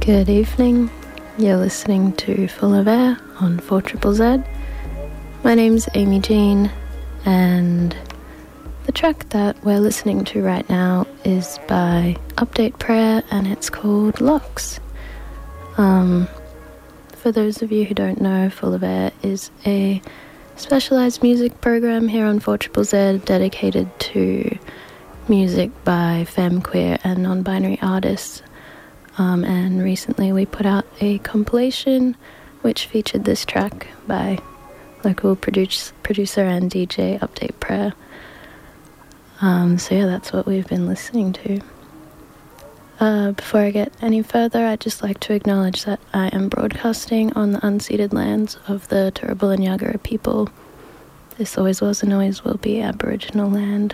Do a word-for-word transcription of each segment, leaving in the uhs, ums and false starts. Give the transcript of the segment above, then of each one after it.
Good evening. You're listening to Full of Air on four Z Z. My name's Amy Jean, and the track that we're listening to right now is by Update Prayer, and it's called Locks. Um, for those of you who don't know, Full of Air is a specialized music program here on four Z Z dedicated to music by femme, queer and non-binary artists. Um, and recently we put out a compilation which featured this track by local produce, producer and D J Update Prayer. Um, so yeah, that's what we've been listening to. Uh, before I get any further, I'd just like to acknowledge that I am broadcasting on the unceded lands of the Turrbal and Yagara people. This always was and always will be Aboriginal land.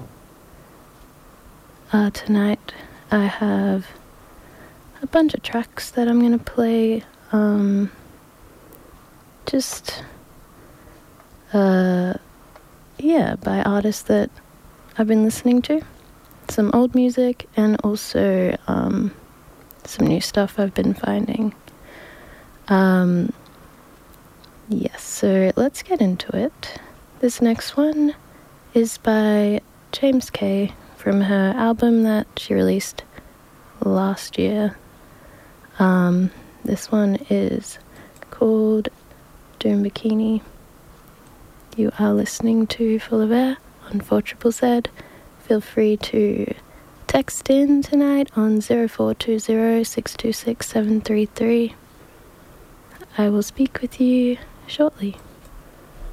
Uh, tonight I have a bunch of tracks that I'm going to play, um, just, uh, yeah, by artists that I've been listening to. Some old music and also, um, some new stuff I've been finding. Um, yes, so let's get into it. This next one is by James Kay from her album that she released last year. Um, this one is called Doom Bikini. You are listening to Full of Air on four Z Z. Feel free to text in tonight on zero four two zero, six two six, seven three three. I will speak with you shortly.